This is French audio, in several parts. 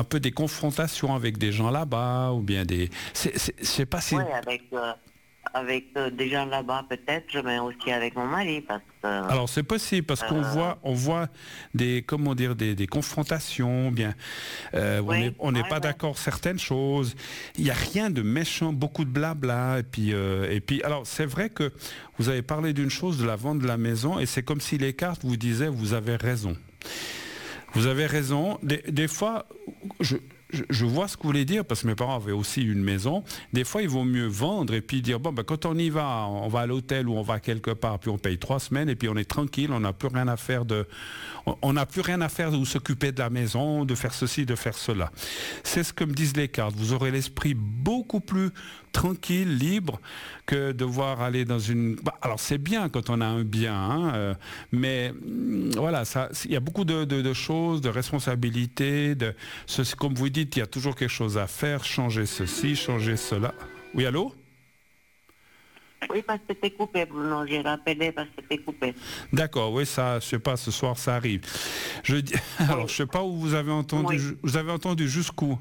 un peu des confrontations avec des gens là-bas, ou bien des... Je sais pas si... Oui, avec des gens là-bas peut-être, mais aussi avec mon mari, parce que... Alors c'est possible, parce on voit des, comment dire, des confrontations, bien, on n'est pas d'accord certaines choses. Il n'y a rien de méchant, beaucoup de blabla, et puis, alors c'est vrai que vous avez parlé d'une chose, de la vente de la maison, et c'est comme si les cartes vous disaient, vous avez raison. Vous avez raison. Des fois, je vois ce que vous voulez dire, parce que mes parents avaient aussi une maison. Des fois, il vaut mieux vendre et puis dire, bon, ben, quand on y va, on va à l'hôtel ou on va quelque part, puis on paye 3 semaines et puis on est tranquille, on n'a plus rien à faire ou s'occuper de la maison, de faire ceci, de faire cela. C'est ce que me disent les cartes. Vous aurez l'esprit beaucoup plus tranquille, libre, que devoir aller dans une... alors c'est bien quand on a un bien, hein, mais voilà, il y a beaucoup de choses, de responsabilités, comme vous dites, il y a toujours quelque chose à faire, changer ceci, changer cela. Oui, allô? Oui, parce que c'était coupé, Bruno. J'ai rappelé parce que c'était coupé. D'accord, oui, ça, je sais pas, ce soir, ça arrive. Alors, je sais pas où vous avez entendu, vous avez entendu jusqu'où?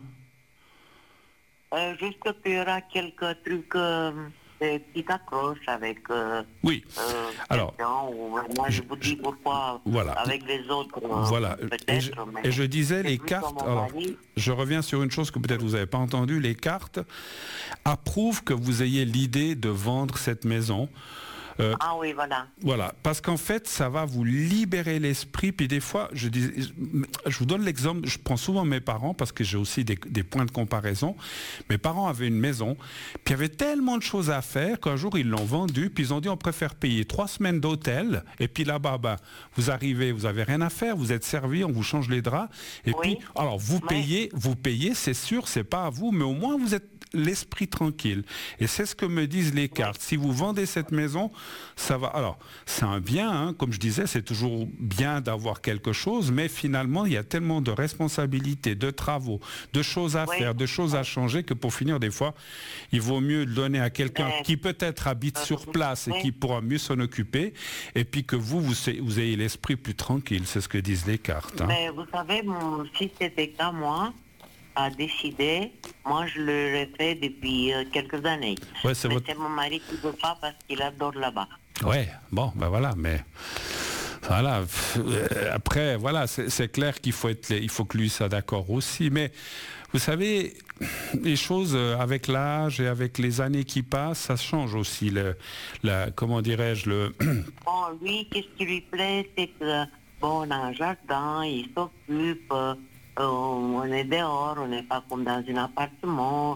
Juste qu'il y aura quelques trucs, des petites accroches avec... oui, alors... moi, je vous dis pourquoi, voilà. avec les autres, voilà. peut-être. Et je disais, les cartes... Alors, je reviens sur une chose que peut-être vous n'avez pas entendue. Les cartes approuvent que vous ayez l'idée de vendre cette maison. Ah oui, voilà. Voilà, parce qu'en fait, ça va vous libérer l'esprit. Puis des fois, je vous donne l'exemple, je prends souvent mes parents, parce que j'ai aussi des points de comparaison. Mes parents avaient une maison, puis il y avait tellement de choses à faire qu'un jour, ils l'ont vendue, puis ils ont dit, on préfère payer 3 semaines d'hôtel, et puis là-bas, vous arrivez, vous n'avez rien à faire, vous êtes servi, on vous change les draps, et puis, alors, vous payez, c'est sûr, c'est pas à vous, mais au moins, vous êtes l'esprit tranquille. Et c'est ce que me disent les cartes. Si vous vendez cette maison, ça va... Alors, c'est un bien, hein, comme je disais, c'est toujours bien d'avoir quelque chose, mais finalement, il y a tellement de responsabilités, de travaux, de choses à faire, de choses à changer, que pour finir, des fois, il vaut mieux le donner à quelqu'un qui peut-être habite sur place et qui pourra mieux s'en occuper, et puis que vous ayez l'esprit plus tranquille. C'est ce que disent les cartes. Hein. Mais vous savez, si c'était qu'à moi, a décidé, moi je le refais depuis quelques années. Ouais, c'est mon mari qui ne veut pas parce qu'il adore là-bas. Ouais, bon, ben voilà, mais voilà. Après, voilà, c'est clair il faut que lui soit d'accord aussi. Mais vous savez, les choses avec l'âge et avec les années qui passent, ça change aussi. Comment dirais-je Bon, lui, qu'est-ce qui lui plaît, c'est que bon, on a un jardin, il s'occupe. On est dehors, on n'est pas comme dans un appartement.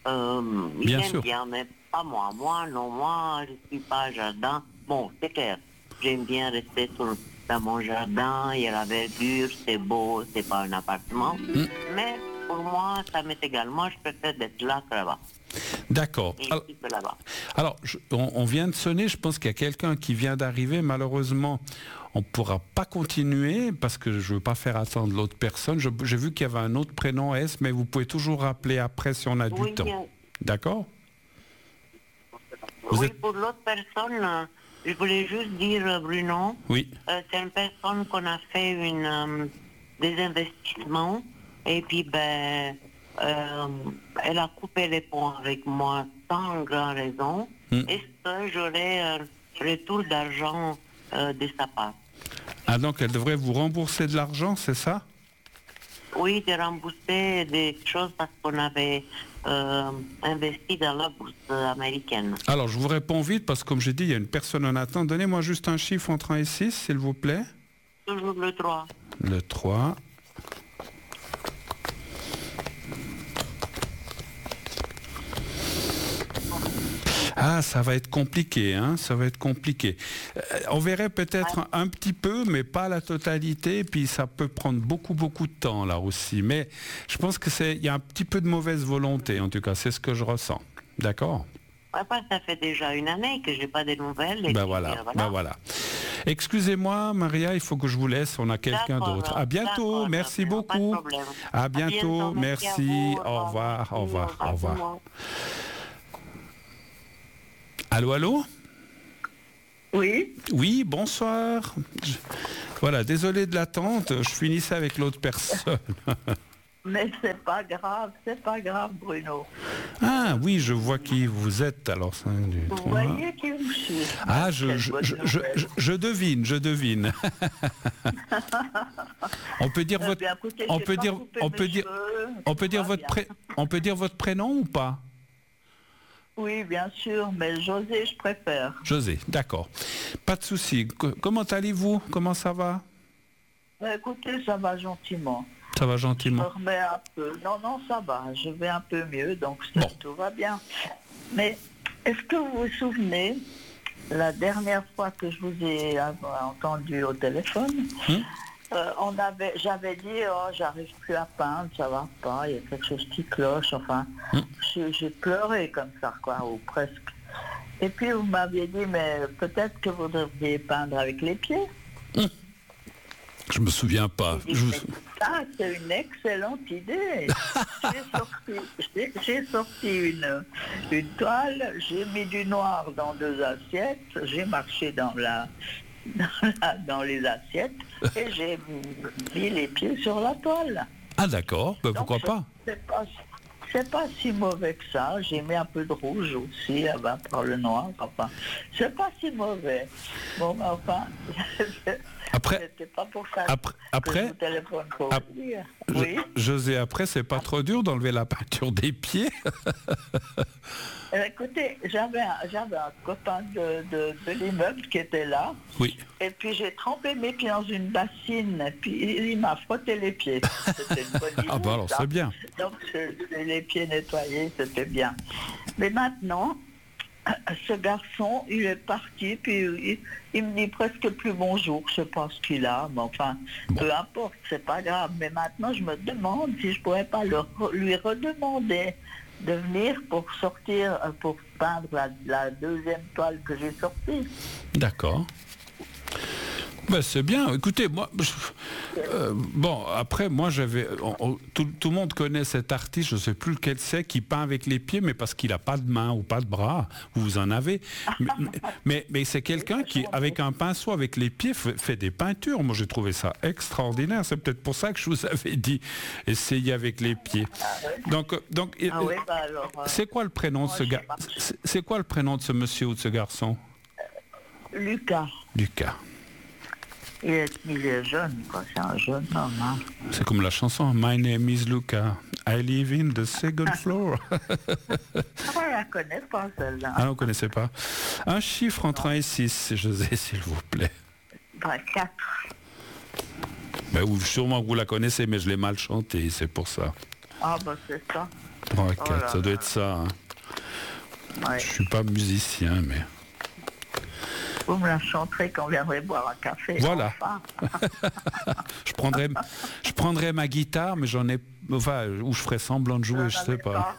Il aime bien, mais pas moi. Moi, je ne suis pas jardin. Bon, c'est clair. J'aime bien rester dans mon jardin, il y a la verdure, c'est beau, c'est pas un appartement. Mais pour moi, ça m'est égal. Moi, je préfère d'être là que là-bas. D'accord. Alors, on vient de sonner, je pense qu'il y a quelqu'un qui vient d'arriver. Malheureusement, on ne pourra pas continuer parce que je ne veux pas faire attendre l'autre personne. J'ai vu qu'il y avait un autre prénom S, mais vous pouvez toujours rappeler après si on a du temps. D'accord? Pour l'autre personne, je voulais juste dire, Bruno, c'est une personne qu'on a fait des investissements et puis, elle a coupé les ponts avec moi sans grande raison. Est-ce que j'aurai un retour d'argent de sa part? Ah, donc elle devrait vous rembourser de l'argent, c'est ça? Oui, de rembourser des choses parce qu'on avait investi dans la bourse américaine. Alors, je vous réponds vite parce que, comme j'ai dit, il y a une personne en attente. Donnez-moi juste un chiffre entre 1 et 6, s'il vous plaît. Toujours le 3. Le 3. Ah, ça va être compliqué, hein, ça va être compliqué. On verrait peut-être un petit peu, mais pas la totalité, puis ça peut prendre beaucoup de temps là aussi. Mais je pense il y a un petit peu de mauvaise volonté, en tout cas, c'est ce que je ressens. D'accord ? Ça fait déjà une année que j'ai pas de nouvelles. Voilà. Excusez-moi, Maria, il faut que je vous laisse, on a quelqu'un d'autre. À bientôt, merci beaucoup. À bientôt, merci, au revoir. Allô? Oui. Oui, bonsoir. Voilà, désolé de l'attente, je finissais avec l'autre personne. Mais c'est pas grave, Bruno. Ah oui, je vois qui vous êtes. Alors, vous voyez qui je suis. Ah, je devine. On peut dire votre, on peut dire votre prénom ou pas? Oui, bien sûr, mais José, je préfère. José, d'accord. Pas de souci. Comment allez-vous? Comment ça va? Écoutez, ça va gentiment. Ça va gentiment. Je me remets un peu. Non, ça va. Je vais un peu mieux, donc tout va bien. Mais est-ce que vous vous souvenez, la dernière fois que je vous ai entendu au téléphone, j'avais dit, j'arrive plus à peindre, ça va pas, il y a quelque chose qui cloche, enfin, j'ai pleuré comme ça, quoi, ou presque. Et puis vous m'aviez dit, mais peut-être que vous devriez peindre avec les pieds. Je me souviens pas. Ça, c'est une excellente idée. J'ai sorti une toile, j'ai mis du noir dans 2 assiettes, j'ai marché dans les assiettes et j'ai mis les pieds sur la toile. Ah d'accord, pourquoi pas? C'est pas si mauvais que ça. J'ai mis un peu de rouge aussi, par le noir. Enfin, c'est pas si mauvais. Bon, enfin, c'était pas pour ça que je vous téléphone pour vous dire. Oui. José, après, c'est pas trop dur d'enlever la peinture des pieds? Écoutez, j'avais un copain de l'immeuble qui était là. Oui. Et puis j'ai trempé mes pieds dans une bassine. Et puis il m'a frotté les pieds. C'était une bonne idée. Ah bah alors c'est bien. Donc les pieds nettoyés, c'était bien. Mais maintenant, ce garçon, il est parti, puis il me dit presque plus bonjour. Je sais pas ce qu'il a, mais enfin, peu importe, c'est pas grave. Mais maintenant, je me demande si je pourrais pas lui redemander de venir pour sortir, pour peindre la 2e toile que j'ai sortie. D'accord. C'est bien. Écoutez, moi, après, moi, j'avais... Tout le monde connaît cet artiste, je ne sais plus lequel c'est, qui peint avec les pieds, mais parce qu'il n'a pas de main ou pas de bras. Vous en avez. mais c'est quelqu'un qui, avec un pinceau, avec les pieds, fait des peintures. Moi, j'ai trouvé ça extraordinaire. C'est peut-être pour ça que je vous avais dit, essayez avec les pieds. Donc, c'est quoi le prénom de ce gars? C'est quoi le prénom de ce monsieur ou de ce garçon? Lucas. Lucas. Il est jeune, quoi. C'est un jeune homme. Hein. C'est comme la chanson My name is Luca. I live in the second floor. On ne la connaît pas, celle-là. Ah, on ne connaissait pas. Un chiffre entre 1 et 6, José, s'il vous plaît. 4. Sûrement que vous la connaissez, mais je l'ai mal chanté, c'est pour ça. Ah, c'est ça. 3, 4, ça doit être ça. Hein. Ouais. Je ne suis pas musicien, mais... Vous me la chanterez quand on viendrait boire un café. Voilà. Enfin. je prendrai ma guitare, mais j'en ai... Enfin, ou je ferai semblant de jouer, je sais pas.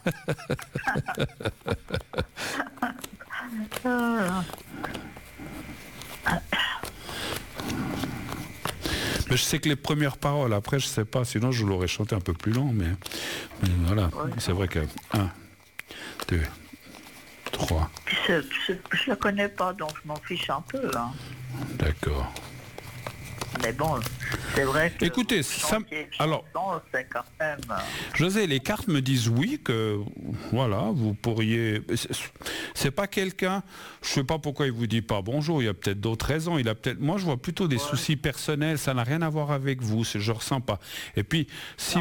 Mais je sais que les premières paroles, après, je sais pas, sinon je l'aurais chanté un peu plus long, mais voilà. C'est vrai que 1, 2... 3. Je ne la connais pas, donc je m'en fiche un peu. Hein. D'accord. Mais bon, c'est vrai que... Écoutez, alors, c'est quand même... José, les cartes me disent oui, que voilà, vous pourriez... C'est pas quelqu'un... Je sais pas pourquoi il vous dit pas bonjour, il y a peut-être d'autres raisons. Moi, je vois plutôt des soucis personnels, ça n'a rien à voir avec vous, je ressens pas. Et puis, si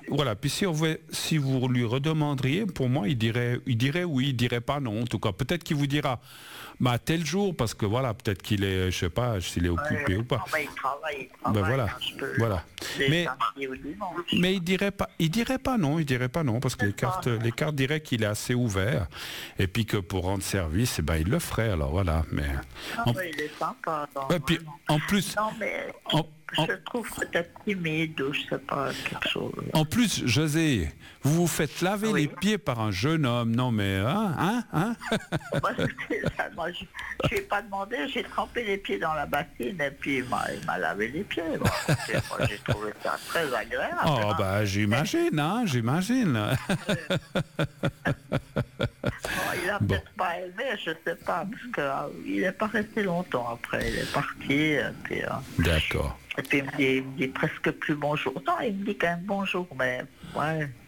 vous lui redemanderiez, pour moi, il dirait oui, il dirait pas non. En tout cas, peut-être qu'il vous dira... tel jour, parce que voilà, peut-être qu'il est, je sais pas, s'il est occupé ou pas. Non, il travaille. Voilà. Mais il dirait pas non, parce que les cartes diraient qu'il est assez ouvert, et puis que pour rendre service, il le ferait. Alors voilà. Mais il est sympa. Et puis en plus. Non, mais je trouve peut-être timide ou je sais pas, quelque chose. En plus, José, vous vous faites laver les pieds par un jeune homme, non mais hein Moi, je ne lui ai pas demandé, j'ai trempé les pieds dans la bassine et puis il m'a lavé les pieds. Moi, j'ai trouvé ça très agréable. Oh j'imagine. Il a peut-être pas aimé, je sais pas, parce qu'il n'est pas resté longtemps après, il est parti. Et puis, d'accord. Et puis il me dit presque plus bonjour. Non, il me dit quand même bonjour, mais Ouais.